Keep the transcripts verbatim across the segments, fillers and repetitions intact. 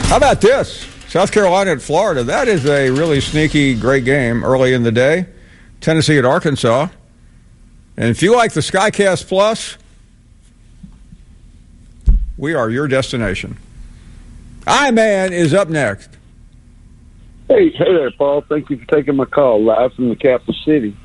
How about this? South Carolina at Florida. That is a really sneaky, great game early in the day. Tennessee at Arkansas. And if you like the SkyCast Plus, we are your destination. I-Man is up next. Hey, hey there, Paul. Thank you for taking my call live from the capital city.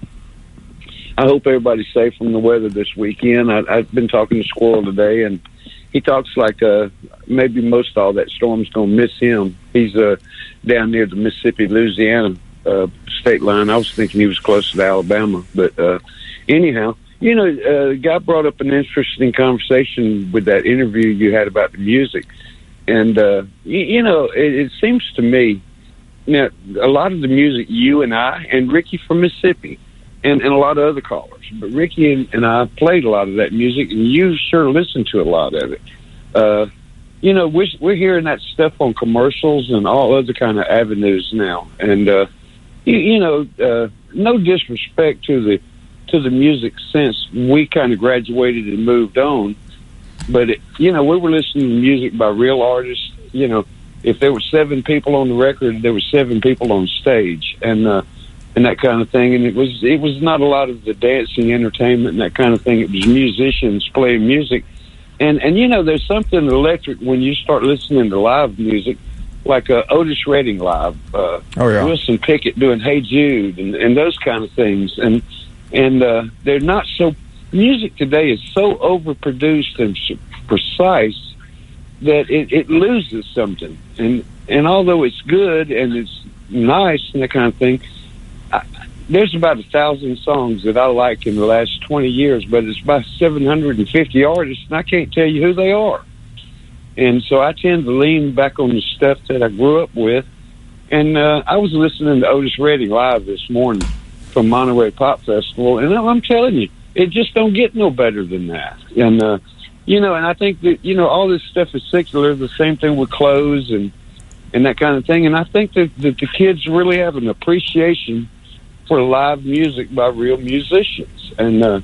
I hope everybody's safe from the weather this weekend. I, I've been talking to Squirrel today, and he talks like uh, maybe most all that storm's going to miss him. He's uh, down near the Mississippi-Louisiana uh, state line. I was thinking he was closer to Alabama. But uh, anyhow, you know, uh, the guy brought up an interesting conversation with that interview you had about the music. And, uh, you, you know, it, it seems to me, now, a lot of the music you and I, and Ricky from Mississippi, and, and a lot of other callers, but Ricky and, and I played a lot of that music, and you sure listened to a lot of it. Uh, you know, we're, we're hearing that stuff on commercials and all other kind of avenues now. And, uh, you, you know, uh, no disrespect to the to the music since we kind of graduated and moved on. But, it, you know, we were listening to music by real artists. You know, if there were seven people on the record, there were seven people on stage. And, uh, and that kind of thing. And it was it was not a lot of the dancing entertainment and that kind of thing. It was musicians playing music. And, and you know, there's something electric when you start listening to live music, like uh, Otis Redding live, uh, oh, yeah. Wilson Pickett doing Hey Jude, and, and those kind of things. And and uh, they're not so... Music today is so overproduced and precise that it, it loses something. And, and although it's good and it's nice and that kind of thing, I, there's about a thousand songs that I like in the last twenty years, but it's by seven hundred fifty artists, and I can't tell you who they are. And so I tend to lean back on the stuff that I grew up with. And uh, I was listening to Otis Redding live this morning from Monterey Pop Festival, and I'm telling you, it just don't get no better than that. And, uh, you know, and I think that, you know, all this stuff is secular, the same thing with clothes and and that kind of thing. And I think that, that the kids really have an appreciation for live music by real musicians. And uh,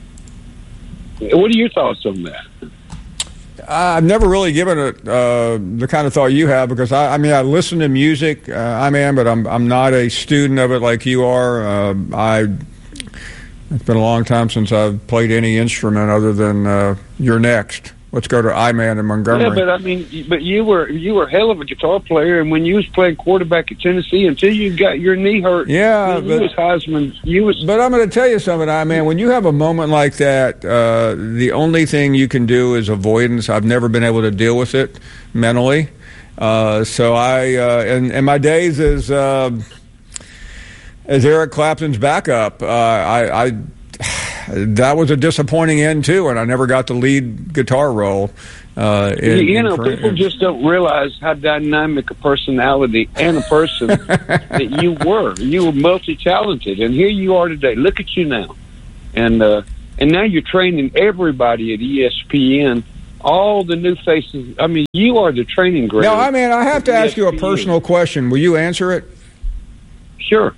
what are your thoughts on that? I've never really given it uh, the kind of thought you have, because I, I mean, I listen to music, uh, I am, but I'm I'm not a student of it like you are. Uh, I it's been a long time since I've played any instrument other than uh, You're Next. Let's go to I-Man in Montgomery. Yeah, but I mean, but you were you were a hell of a guitar player, and when you was playing quarterback at Tennessee, until you got your knee hurt, yeah, you but, was Heisman. You was. But I'm going to tell you something, I-Man. When you have a moment like that, uh, the only thing you can do is avoidance. I've never been able to deal with it mentally, uh, so I uh, in, in my days as uh, as Eric Clapton's backup, uh, I. I that was a disappointing end, too, and I never got the lead guitar role. Uh, in, you, you know, in, people just don't realize how dynamic a personality and a person that you were. You were multi-talented, and here you are today. Look at you now. And uh, and now you're training everybody at E S P N, all the new faces. I mean, you are the training ground. Now, I mean, I have to ask you a personal question. Will you answer it? Sure.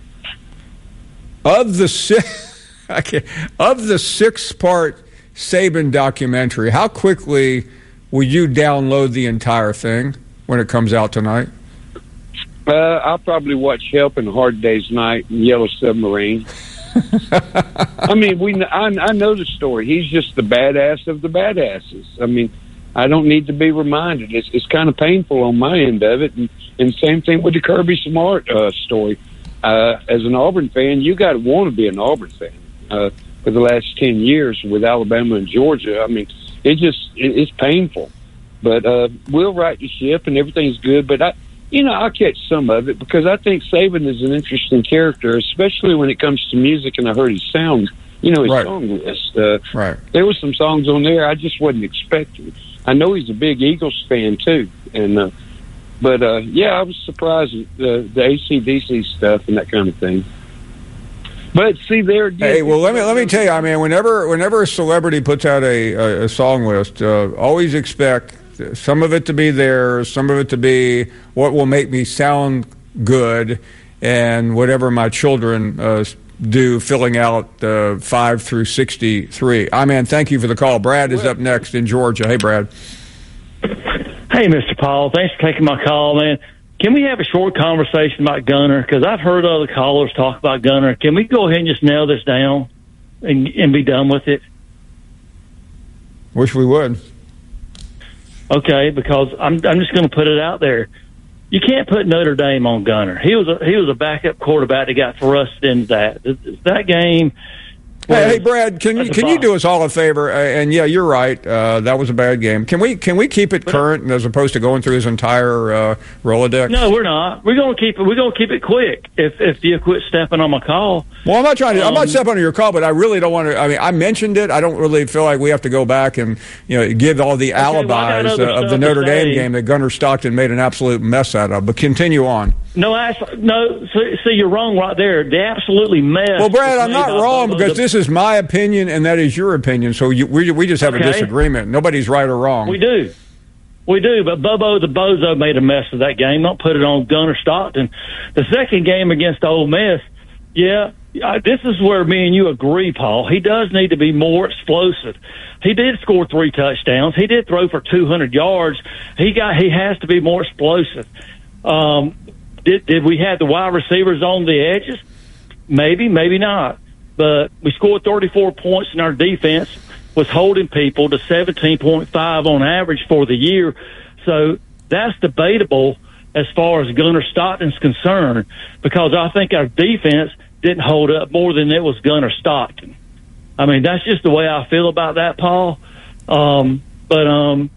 Of the six... Okay. Of the six-part Saban documentary, how quickly will you download the entire thing when it comes out tonight? Uh, I'll probably watch Help and Hard Day's Night and Yellow Submarine. I mean, we. I, I know the story. He's just the badass of the badasses. I mean, I don't need to be reminded. It's, it's kind of painful on my end of it. And, and same thing with the Kirby Smart uh, story. Uh, as an Auburn fan, you got to want to be an Auburn fan. Uh, for the last ten years with Alabama and Georgia, I mean, it just it, it's painful. But uh, we'll right the ship and everything's good. But I, you know, I'll catch some of it because I think Saban is an interesting character, especially when it comes to music. And I heard his sound, you know, his right. song list. Uh, right. There were some songs on there I just wasn't expecting. I know he's a big Eagles fan too, and uh, but uh, yeah, I was surprised at the, the A C D C stuff and that kind of thing. But see, there. Hey, well, let me let me tell you, I mean, whenever whenever a celebrity puts out a a, a song list, uh, always expect some of it to be there, some of it to be what will make me sound good, and whatever my children uh, do, filling out uh, five through sixty-three. I mean, thank you for the call. Brad is up next in Georgia. Hey, Brad. Hey, Mister Paul. Thanks for taking my call, man. Can we have a short conversation about Gunner? Because I've heard other callers talk about Gunner. Can we go ahead and just nail this down and, and be done with it? Wish we would. Okay, because I'm I'm just going to put it out there. You can't put Notre Dame on Gunner. He was a, he was a backup quarterback that got thrust into that. That game. Hey, hey, Brad, can you can you do us all a favor? Uh, and yeah, you're right. Uh, that was a bad game. Can we can we keep it current as opposed to going through his entire uh, Rolodex? No, we're not. We're going to keep it. We're going to keep it quick. If if you quit stepping on my call. Well, I'm not trying to. Um, I'm not stepping on your call, but I really don't want to. I mean, I mentioned it. I don't really feel like we have to go back and you know give all the okay, alibis well, uh, of the Notre Dame game that Gunner Stockton made an absolute mess out of. But continue on. No, actually, no. See, see, you're wrong right there. They absolutely messed. Well, Brad, I'm not wrong because the, this is my opinion and that is your opinion. So you, we we just have okay. a disagreement. Nobody's right or wrong. We do, we do. But Bobo the Bozo made a mess of that game. Don't put it on Gunner Stockton. The second game against Ole Miss, yeah, I, this is where me and you agree, Paul. He does need to be more explosive. He did score three touchdowns. He did throw for two hundred yards. He got. He has to be more explosive. Um, Did, did we have the wide receivers on the edges? Maybe, maybe not. But we scored thirty-four points, and our defense was holding people to seventeen point five on average for the year. So that's debatable as far as Gunner Stockton's concerned, because I think our defense didn't hold up more than it was Gunner Stockton. I mean, that's just the way I feel about that, Paul. Um, but um,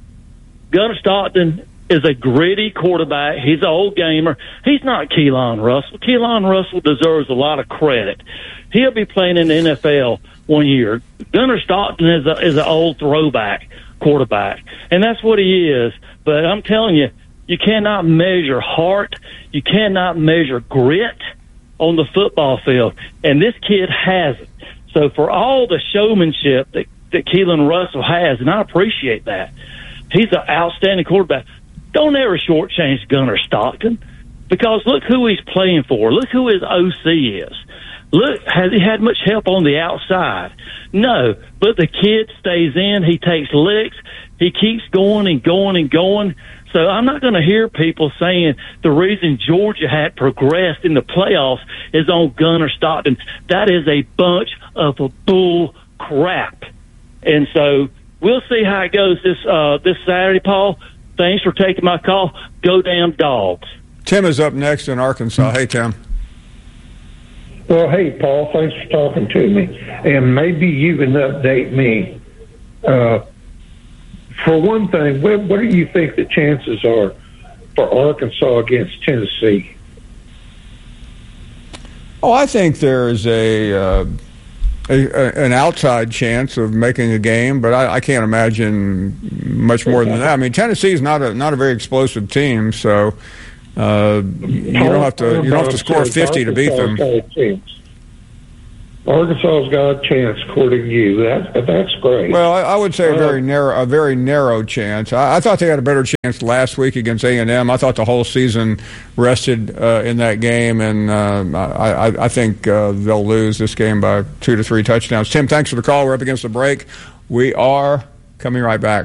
Gunner Stockton is a gritty quarterback. He's an old gamer. He's not Keelan Russell. Keelan Russell deserves a lot of credit. He'll be playing in the N F L one year. Gunner Stockton is a, is an old throwback quarterback, and that's what he is. But I'm telling you, you cannot measure heart. You cannot measure grit on the football field, and this kid has it. So for all the showmanship that, that Keelan Russell has, and I appreciate that, he's an outstanding quarterback. Don't ever shortchange Gunner Stockton, because look who he's playing for. Look who his O C is. Look, has he had much help on the outside? No, but the kid stays in. He takes licks. He keeps going and going and going. So I'm not going to hear people saying the reason Georgia had progressed in the playoffs is on Gunner Stockton. That is a bunch of a bull crap. And so we'll see how it goes this uh, this Saturday, Paul. Thanks for taking my call. Go damn Dogs. Tim is up next in Arkansas. Hey, Tim. Well, hey, Paul, thanks for talking to me. And maybe you can update me. Uh, for one thing, what, what do you think the chances are for Arkansas against Tennessee? Oh, I think there's a... Uh A, a, an outside chance of making a game, but I, I can't imagine much more than that. I mean, Tennessee's not a not a very explosive team, so uh, you don't have to you don't have to score fifty to beat them. Arkansas's got a chance, according to you. That that's great. Well, I, I would say a very narrow a very narrow chance. I, I thought they had a better chance last week against A and M. I thought the whole season rested uh, in that game, and uh, I, I think uh, they'll lose this game by two to three touchdowns. Tim, thanks for the call. We're up against the break. We are coming right back.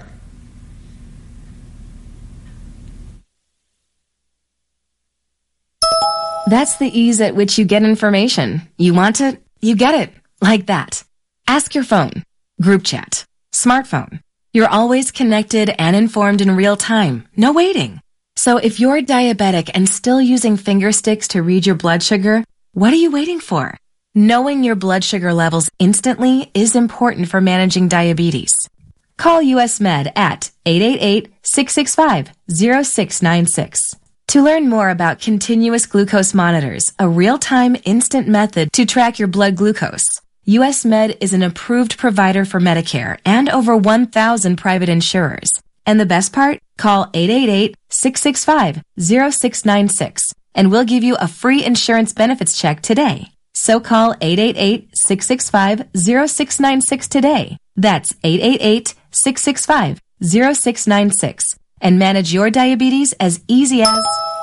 That's the ease at which you get information. You want it, you get it. Like that. Ask your phone. Group chat. Smartphone. You're always connected and informed in real time. No waiting. So if you're diabetic and still using finger sticks to read your blood sugar, what are you waiting for? Knowing your blood sugar levels instantly is important for managing diabetes. Call U S Med at eight eight eight, six six five, zero six nine six. To learn more about continuous glucose monitors, a real-time instant method to track your blood glucose, U S Med is an approved provider for Medicare and over one thousand private insurers. And the best part? Call eight eight eight, six six five, zero six nine six and we'll give you a free insurance benefits check today. So call eight eight eight, six six five, zero six nine six today. That's eight eight eight, six six five, zero six nine six. And manage your diabetes as easy as...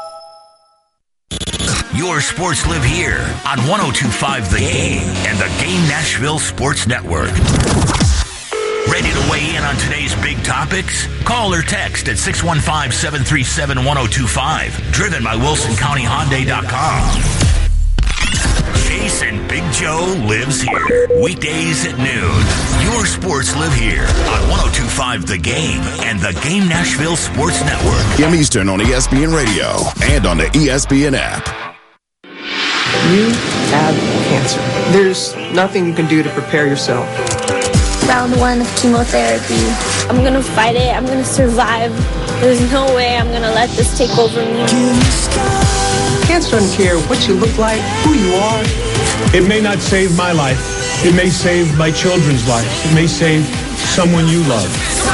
Your sports live here on one oh two point five The Game and the Game Nashville Sports Network. Ready to weigh in on today's big topics? Call or text at six one five, seven three seven, one oh two five. Driven by Wilson County Hyundai dot com. Jason Big Joe lives here. Weekdays at noon. Your sports live here on one oh two point five The Game and the Game Nashville Sports Network. p m Eastern on E S P N Radio and on the E S P N app. You have cancer. There's nothing you can do to prepare yourself. Round one of chemotherapy. I'm going to fight it. I'm going to survive. There's no way I'm going to let this take over me. Cancer doesn't care what you look like, who you are. It may not save my life. It may save my children's lives. It may save someone you love.